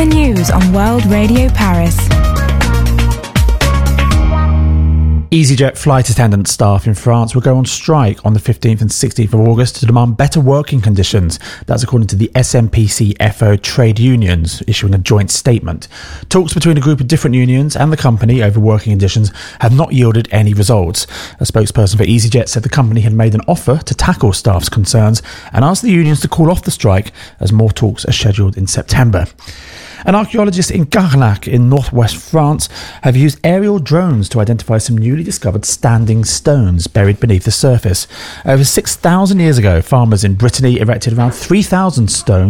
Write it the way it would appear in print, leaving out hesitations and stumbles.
the news on World Radio Paris. EasyJet flight attendant staff in France will go on strike on the 15th and 16th of August to demand better working conditions. That's according to the SMPC-FO trade unions issuing a joint statement. Talks between a group of different unions and the company over working conditions have not yielded any results. A spokesperson for EasyJet said the company had made an offer to tackle staff's concerns and asked the unions to call off the strike as more talks are scheduled in September. And archaeologists in Carnac in northwest France have used aerial drones to identify some newly discovered standing stones buried beneath the surface. Over 6,000 years ago, farmers in Brittany erected around 3,000 stones